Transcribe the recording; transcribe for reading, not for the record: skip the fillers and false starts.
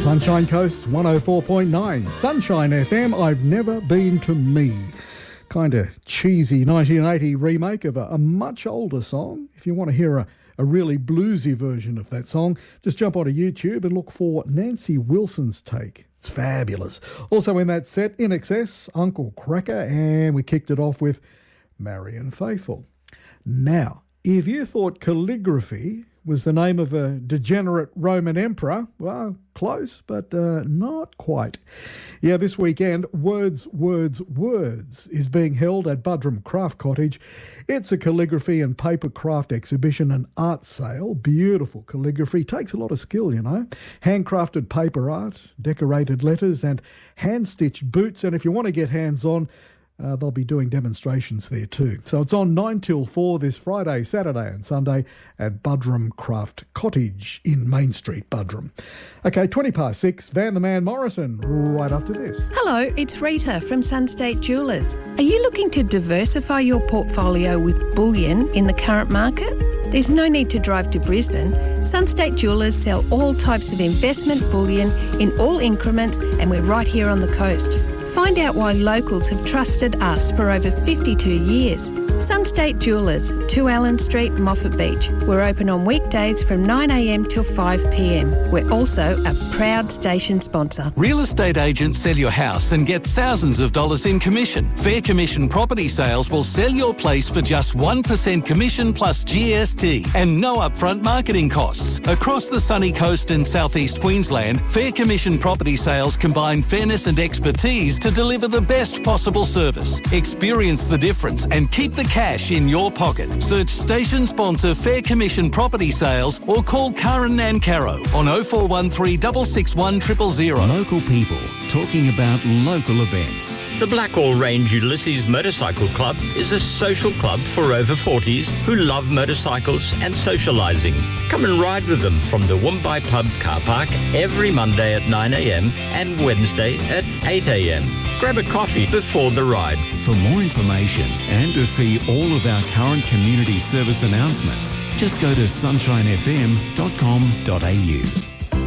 Sunshine Coast 104.9. Sunshine FM, I've Never Been to Me. Kind of cheesy 1980 remake of a much older song. If you want to hear a really bluesy version of that song, just jump onto YouTube and look for Nancy Wilson's take. It's fabulous. Also in that set, In Excess, Uncle Cracker, and we kicked it off with Marianne Faithfull. Now, if you thought calligraphy was the name of a degenerate Roman emperor, well, close, but not quite. Yeah, this weekend, Words is being held at Buderim Craft Cottage. It's a calligraphy and paper craft exhibition and art sale. Beautiful calligraphy. Takes a lot of skill, you know. Handcrafted paper art, decorated letters and hand-stitched boots. And if you want to get hands-on, they'll be doing demonstrations there too. So it's on 9 till 4 this Friday, Saturday and Sunday at Buderim Craft Cottage in Main Street, Buderim. Okay, 6:20, Van the Man Morrison, right after this. Hello, it's Rita from Sunstate Jewellers. Are you looking to diversify your portfolio with bullion in the current market? There's no need to drive to Brisbane. Sunstate Jewellers sell all types of investment bullion in all increments, and we're right here on the coast. Find out why locals have trusted us for over 52 years. Sunstate Jewellers, 2 Allen Street, Moffat Beach. We're open on weekdays from 9 a.m. till 5 p.m. We're also a proud station sponsor. Real estate agents sell your house and get thousands of dollars in commission. Fair Commission Property Sales will sell your place for just 1% commission plus GST and no upfront marketing costs. Across the sunny coast and southeast Queensland, Fair Commission Property Sales combine fairness and expertise to deliver the best possible service. Experience the difference and keep the cash in your pocket. Search station sponsor Fair Commission Property Sales or call Karen Nancaro on 0413 661 000. Local people talking about local events. The Blackall Range Ulysses Motorcycle Club is a social club for over 40s who love motorcycles and socialising. Come and ride with them from the Woombye Pub car park every Monday at 9 a.m. and Wednesday at 8 a.m. Grab a coffee before the ride. For more information and to see all of our current community service announcements, just go to sunshinefm.com.au.